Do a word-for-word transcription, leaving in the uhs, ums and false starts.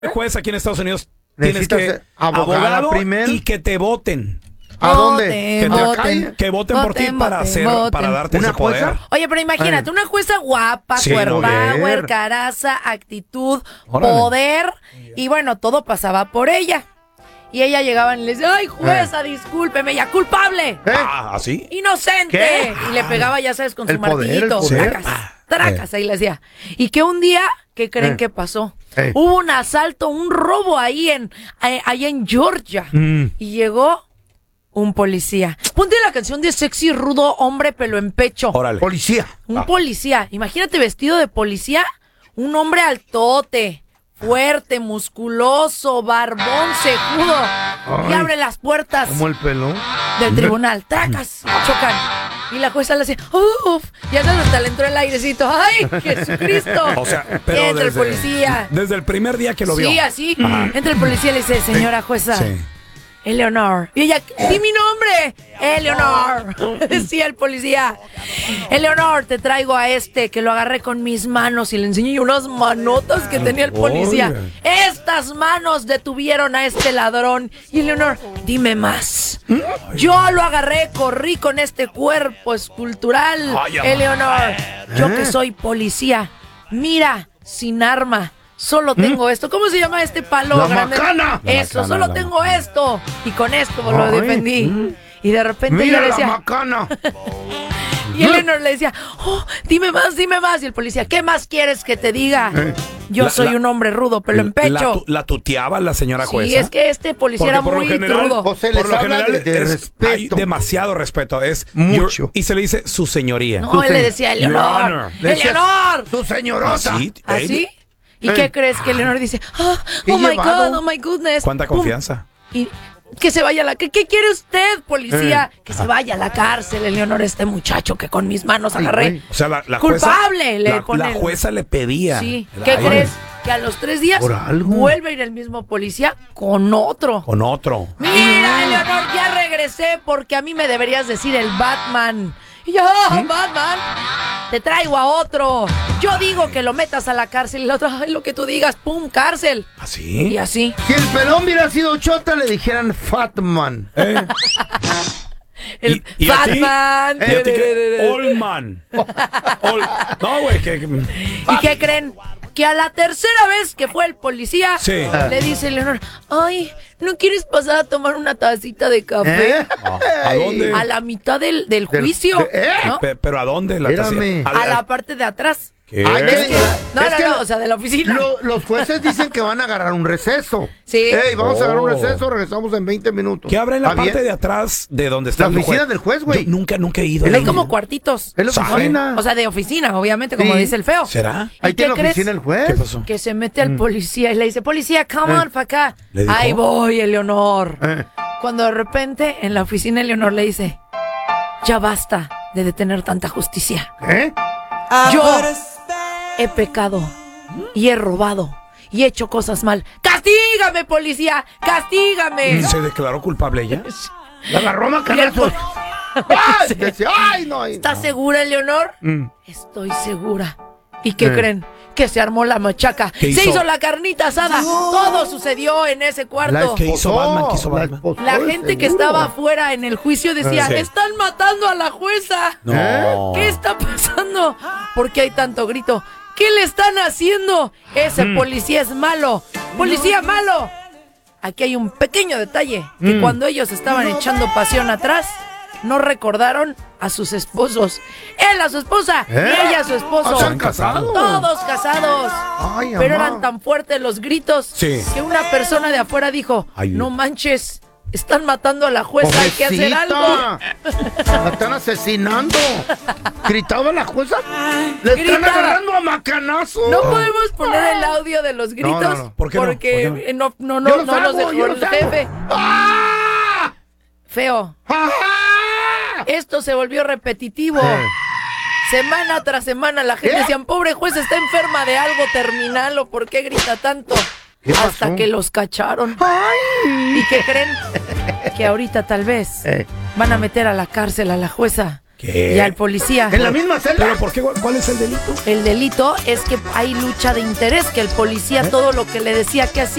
juez aquí en Estados Unidos tienes Necesitas que ser abogada abogado primero. y que te voten. ¿A dónde? Que, te- Voten, que voten por ti voten, para voten, hacer, voten. para darte ¿Una ese poder. jueza? Oye, pero imagínate, Ay. una jueza guapa, Sí, cuerpower, mujer. caraza, actitud, Órale. poder, y bueno, todo pasaba por ella. Y ella llegaba y le decía, ay, jueza, discúlpeme, ya culpable, ¿Eh? Ah, ¿así? inocente. ¿Qué? Y le pegaba, ya sabes, con El su poder, martillito, el poder. tracas, tracas, ahí le decía. Y que un día, ¿qué creen Eh. que pasó? Eh. Hubo un asalto, un robo ahí en, eh, ahí en Georgia. Mm. Y llegó un policía. Ponte la canción de Sexy Rudo Hombre Pelo en Pecho. Órale. Policía. Un Ah. policía. Imagínate vestido de policía. Un hombre altote, fuerte, musculoso, barbón, cejudo. Y Ay. abre las puertas Como el pelo. del tribunal. Tracas, chocan. Y la jueza le hace, uff, ya sabes, hasta le entró el airecito. ¡Ay, Jesucristo! O sea, Y pero entra el desde, policía. desde el primer día que lo vio. Sí, así. Ajá. Entra el policía y le dice, señora jueza, Sí. Eleonor. Y ella, di mi nombre, Eleonor. Decía el policía. Eleonor, te traigo a este que lo agarré con mis manos y le enseñé unas manotas que tenía el policía. Oye. Estas manos detuvieron a este ladrón. Y Eleonor, dime más. Yo lo agarré, corrí con este cuerpo escultural. Ay, amá. Eleonor, yo ¿Eh? que soy policía. Mira, sin arma. Solo tengo esto. ¿Cómo se llama este palo La grande? macana. La Eso, macana, solo la tengo esto. Y con esto lo Ay, defendí. mm. Y de repente Mira ella la decía, macana. y Eleanor le decía, oh, dime más, dime más. Y el policía, ¿qué más quieres que te diga? Eh. Yo La- soy la- un hombre rudo, pelo en La, pecho. tu- la tuteaba la señora jueza. Sí, es que este policía Porque era por lo muy general- rudo. Pues se les Por lo habla general de, de es- respeto. hay demasiado respeto. Es Mucho. your- y se le dice su señoría. No, él le decía, Your Eleanor, Honor. Le decías, Eleanor. Tu señorota. ¿Así? ¿Así? ¿Y Eh. qué crees que Eleanor dice? Oh, Qué oh my llevado. God, oh my goodness. ¿Cuánta Pum. confianza? Y que se vaya a la... ¿Qué, qué quiere usted, policía? Eh. Que se vaya a la cárcel, Eleonor, este muchacho que con mis manos Ay, agarré. güey. O sea, la, la jueza. Culpable, le la, pone la el- jueza le pedía. Sí. Ay, ¿Qué crees? Que a los tres días Por algo. vuelve a ir el mismo policía con otro. Con otro. Mira, Eleonor, ya regresé porque a mí me deberías decir el Batman. Y yo, "Oh, Batman, te traigo a otro. Yo digo que lo metas a la cárcel y el otro, ay, lo que tú digas, pum, cárcel. ¿Así? Y así. Si el pelón hubiera sido chota, le dijeran Fatman. ¿Eh? El ¿Y- y a ti? Batman. ¿Y a ti qué? Old man. Old- No, güey, que... que- ¿Y qué creen? Que a la tercera vez que fue el policía, Sí. le dice Leonor, ay, ¿no quieres pasar a tomar una tacita de café? ¿Eh? ¿A dónde? A la mitad del, del Del- juicio, de- ¿eh? ¿no? Pe- ¿Pero a dónde? La Espérame. taza- A la parte de atrás. ¿Qué? Ay, Es que- no, Es no, que no, lo- o sea, de la oficina. Lo- los jueces dicen que van a agarrar un receso. Sí. Ey, vamos a agarrar un Oh. receso, regresamos en veinte minutos. ¿Qué habrá en la ¿Está parte bien? de atrás de donde está La el oficina juez? del juez, güey. Yo nunca, nunca he ido. Es Hay ahí. como cuartitos. Es la ¿Sabe? oficina. O sea, de oficina, obviamente, como Sí. dice el feo. ¿Será? ¿Y Ahí qué tiene la crees? oficina el juez. ¿Qué pasó? Que se mete al policía y le dice, policía, come on, pa' acá. ¿Le dijo? Ahí voy, Eleonor. Eh. Cuando de repente en la oficina Eleonor le dice, ya basta de detener tanta justicia. ¿Eh? Yo he pecado y he robado y he hecho cosas mal. ¡Castígame, policía! ¡Castígame! ¿Se declaró culpable ella? La agarró a Y el macanazos. pol- ¡Ay! Decía, ¡ay, no! ay, ¿Estás no. segura, Eleonor? Mm. Estoy segura. ¿Y qué Eh. creen? Que se armó la machaca. ¿Qué Se hizo? hizo la carnita asada. Todo sucedió en ese La cuarto. ¿Qué hizo esposó, Batman? ¿Qué hizo la Batman? esposó, La gente que seguro. estaba afuera en el juicio decía, Sí. están matando a la jueza. No. ¿Qué está pasando? ¿Por qué hay tanto grito? ¿Qué le están haciendo? Ese Mm. policía es malo. ¡Policía malo! Aquí hay un pequeño detalle, que Mm. cuando ellos estaban echando pasión atrás, no recordaron a sus esposos. Él a su esposa ¿Eh? y ella a su esposo. ¿Se han casado? Todos casados. Ay, Pero amá. eran tan fuertes los gritos Sí. que una persona de afuera dijo, Ay, no manches, están matando a la jueza, hay que hacer algo. Pobrecita. La están asesinando. ¿Gritaba la jueza? Le están Gritaba. agarrando a macanazos. No podemos poner el audio de los gritos No, no, no. ¿Por qué no? porque ¿Por qué eh, no, no, no, Yo no, los nos hago, dejó yo el los hago. jefe. ¡Ah! Feo, ¡Ah! esto se volvió repetitivo. Eh. Semana tras semana la gente ¿Qué? decía, pobre juez, está enferma de algo terminal o por qué grita tanto. ¿Qué Hasta pasó? que los cacharon. ¡Ay! ¿Y qué creen? Que ahorita tal vez Eh. van a meter a la cárcel a la jueza ¿Qué? Y al policía. ¿En la misma celda? ¿Pero por qué? ¿Cuál es el delito? El delito es que hay lucha de interés, que el policía todo lo que le decía que hacía